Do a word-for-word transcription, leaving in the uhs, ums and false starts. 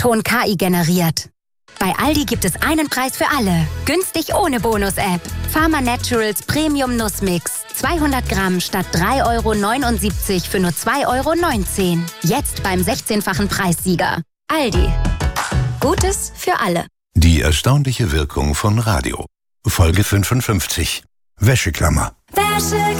Ton K I generiert. Bei Aldi gibt es einen Preis für alle. Günstig ohne Bonus-App. Pharma Naturals Premium Nussmix. zweihundert Gramm statt drei Euro neunundsiebzig für nur zwei Euro neunzehn. Jetzt beim sechzehnfachen Preissieger. Aldi. Gutes für alle. Die erstaunliche Wirkung von Radio. Folge fünfundfünfzig. Wäscheklammer. Wäscheklammer.